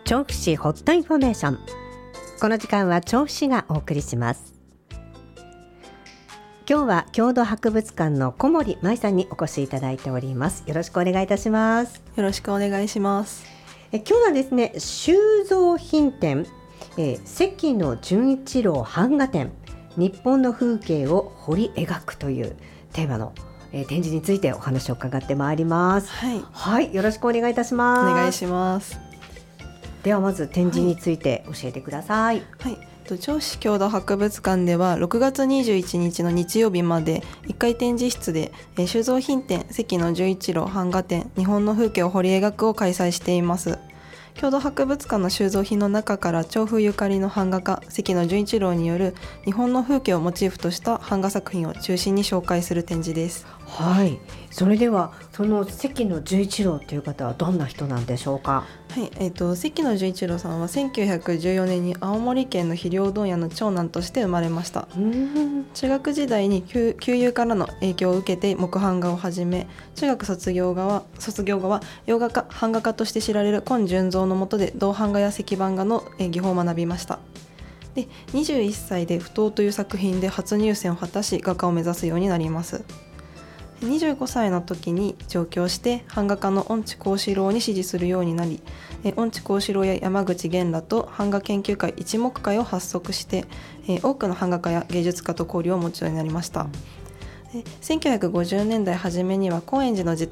調布市ホットインフォメーション。この時間は調布市がお送りします。今日は郷土博物館の小森舞さんにお越しいただいております。よろしくお願いいたします。 よろしくお願いします。 今日はですね、収蔵品展、関野純一郎版画展、日本の風景を彫り描くというテーマの、展示についてお話を伺ってまいります。はい、よろしくお願いいたします。 お願いします。 ではまず展示について教えてください。 調布市郷土博物館では6月21日の日曜日まで1階展示室で収蔵品展関野純一郎版画展日本の風景を彫り描くを開催しています。郷土博物館の収蔵品の中から調布ゆかりの版画家関野純一郎による日本の風景をモチーフとした版画作品を中心に紹介する展示です。 はい、それではその関野純一郎という方はどんな人なんでしょうか。 関野純一郎さんは1914年に青森県の肥料問屋の長男として生まれました。中学時代に旧友からの影響を受けて木版画を始め、中学卒業後は洋画家版画家として知られる今純三の下で銅版画や石版画の技法を学びました。で21歳で不当という作品で初入選を果たし画家を目指すようになります。25歳の時に上京して版画家の恩地幸四郎に師事するようになり、恩地幸四郎や山口源らと版画研究会一目会を発足して、多くの版画家や芸術家と交流を持つようになりました。1950年代初めには高円寺の自